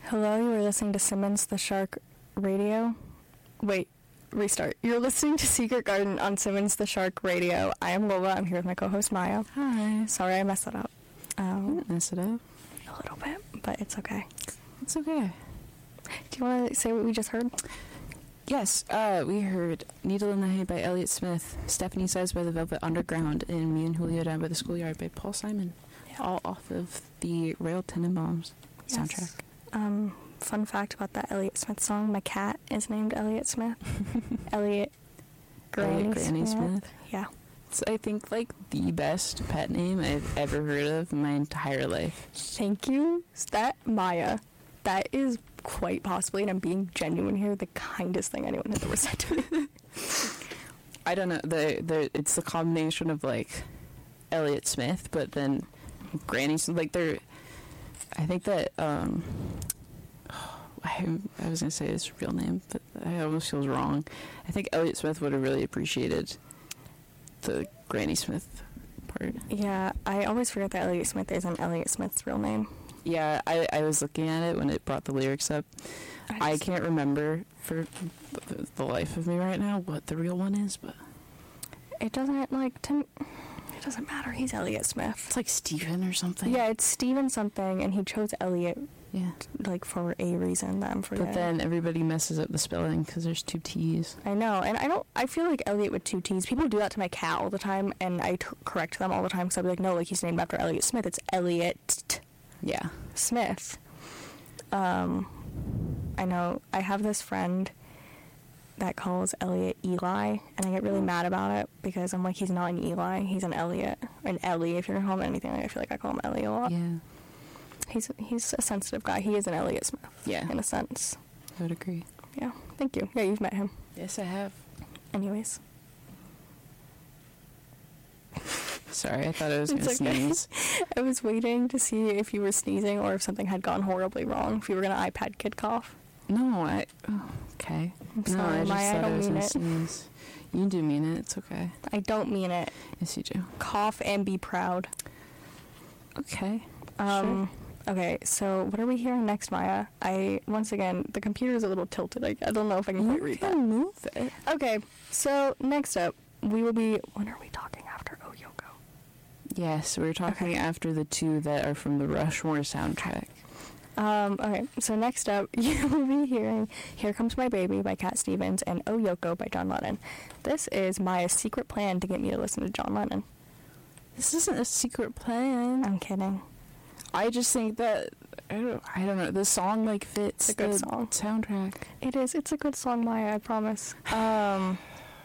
Hello, you are listening to Simmons the Shark Radio. Wait, restart. You're listening to Secret Garden on Simmons the Shark Radio. I am Lola. I'm here with my co-host Maya. Hi. Sorry I messed that up. You didn't mess it up. A little bit, but it's okay. It's okay. Do you want to say what we just heard? Yes, we heard Needle in the Hay by Elliott Smith, Stephanie Says by the Velvet Underground, and Me and Julio Down by the Schoolyard by Paul Simon. Yeah. All off of the Royal Tenenbaums soundtrack. Fun fact about that Elliott Smith song, my cat is named Elliott Smith. Elliott Granny Smith. Yeah. It's, I think, like, the best pet name I've ever heard of in my entire life. Thank you. Maya, that is quite possibly, and I'm being genuine here, the kindest thing anyone has ever said to me. I don't know. It's the combination of, like, Elliott Smith, but then Granny Smith. Like, they're... I think that... I was going to say his real name, but I almost feels wrong. I think Elliott Smith would have really appreciated the Granny Smith part. Yeah, I always forget that Elliott Smith isn't Elliott Smith's real name. Yeah, I was looking at it when it brought the lyrics up. I can't remember for the life of me right now what the real one is, but... It doesn't matter. He's Elliott Smith. It's like Steven or something. Yeah, it's Steven something, and he chose Elliott. Yeah. Like, for a reason that I'm forgetting. But then everybody messes up the spelling because there's two T's. I know, and I feel like Elliott with two T's. People do that to my cat all the time, and I correct them all the time, because I'll be like, no, like, he's named after Elliott Smith. It's Elliott Smith. I know, I have this friend that calls Elliott Eli, and I get really mad about it, because I'm like, he's not an Eli, he's an Elliott. An Ellie, if you're gonna call him anything, I feel like I call him Ellie a lot. Yeah. He's a sensitive guy. He is an Elliott Smith. Yeah. In a sense. I would agree. Yeah. Thank you. Yeah, you've met him. Yes, I have. Anyways. Sorry, I thought I was going to sneeze. I was waiting to see if you were sneezing or if something had gone horribly wrong. If you were going to iPad kid cough. No, okay. I'm sorry, Maya, I don't mean it. Sneeze. You do mean it. It's okay. I don't mean it. Yes, you do. Cough and be proud. Okay. Sure. Okay, so what are we hearing next, Maya? Once again, the computer is a little tilted. I don't know if I can quite read that. You can move it. Okay, so next up, we will be... When are we talking after Oh Yoko? Yes, we're talking after the two that are from the Rushmore soundtrack. Okay, so next up, you will be hearing Here Comes My Baby by Cat Stevens and Oh Yoko by John Lennon. This is Maya's secret plan to get me to listen to John Lennon. This isn't a secret plan. I'm kidding. I just think that, I don't know, the song, like, fits the soundtrack. It is. It's a good song, Maya, I promise. Yeah.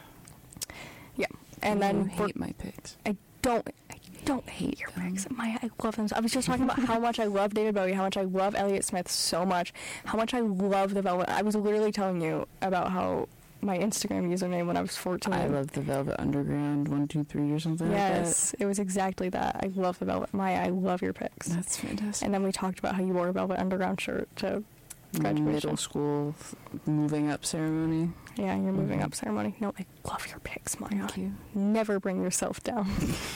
And then... hate my picks. I don't hate your picks. Maya, I love them. I was just talking about how much I love David Bowie, how much I love Elliott Smith so much, how much I love the Velvet... I was literally telling you about how my Instagram username when I was 14. I love the Velvet Underground 123 or something like that. Yes, it was exactly that. I love the Velvet. Maya, I love your picks. That's fantastic. And then we talked about how you wore a Velvet Underground shirt to graduation. Middle school moving up ceremony. Yeah, your moving up ceremony. No, I love your picks, Maya. Thank you. Never bring yourself down.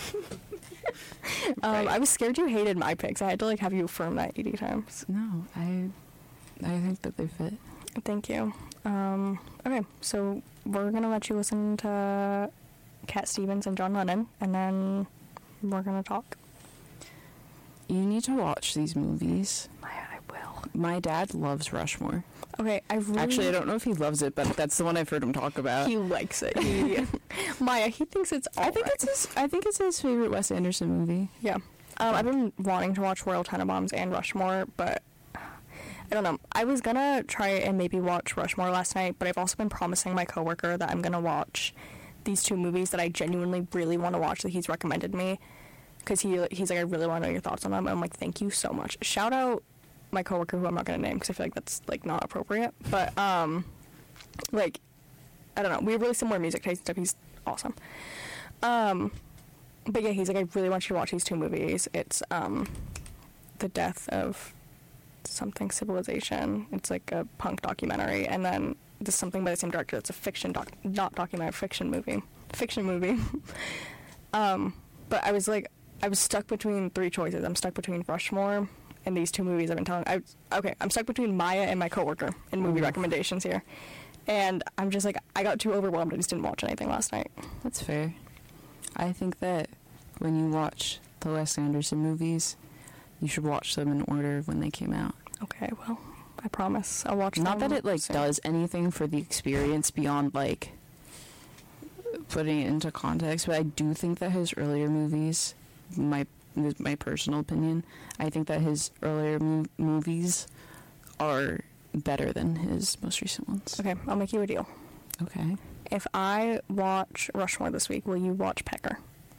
Right. I was scared you hated my picks. I had to have you affirm that 80 times. No, I think that they fit. Thank you. Okay, so we're going to let you listen to Cat Stevens and John Lennon, and then we're going to talk. You need to watch these movies. Maya, I will. My dad loves Rushmore. Okay, Actually, I don't know if he loves it, but that's the one I've heard him talk about. He likes it. Maya, he thinks it's all I think it's his favorite Wes Anderson movie. Yeah. I've been wanting to watch Royal Tenenbaums and Rushmore, but I don't know. I was gonna try and maybe watch Rushmore last night, but I've also been promising my coworker that I'm gonna watch these two movies that I genuinely really want to watch that he's recommended me, because he's like, I really want to know your thoughts on them. And I'm like, thank you so much. Shout out my coworker, who I'm not gonna name because I feel like that's like not appropriate, but like, I don't know, we have really similar music taste and stuff. He's awesome. But yeah, he's like, I really want you to watch these two movies. It's The Death of Something Civilization. It's like a punk documentary, and then this Something by the same director. It's a fiction not documentary, fiction movie. But I was stuck between three choices. I'm stuck between Rushmore in these two movies I've been telling. I'm stuck between Maya and my coworker in movie recommendations here. And I'm just like, I got too overwhelmed. I just didn't watch anything last night. That's fair. I think that when you watch the Wes Anderson movies, you should watch them in order of when they came out. Okay, well, I promise I'll watch them. Not that it, like, soon. does anything for the experience beyond, like, putting it into context, but I do think that his earlier movies, my personal opinion, I think that his earlier movies are better than his most recent ones. Okay, I'll make you a deal. Okay. If I watch Rushmore this week, will you watch Pecker?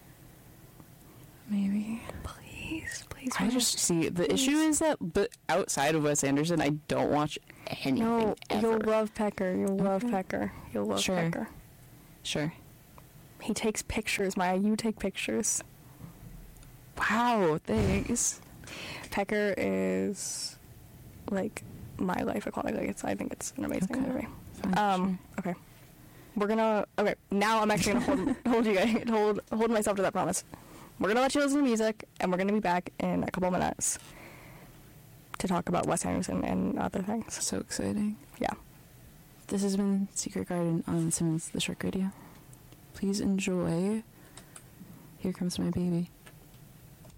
Maybe. Please. I just see the issue is that, but outside of Wes Anderson, I don't watch anything. No, ever. you'll love Pecker. You'll love Okay. Pecker. You'll love Sure. Pecker. Sure. He takes pictures, Maya. You take pictures. Wow, thanks. Pecker is like my life aquatic. I think it's an amazing Okay. movie. Fine, Okay. Okay, now I'm actually gonna hold you guys, hold myself to that promise. We're gonna let you listen to music, and we're gonna be back in a couple minutes to talk about Wes Anderson and other things. So exciting. Yeah. This has been Secret Garden on Simmons the Shark Radio. Please enjoy Here Comes My Baby.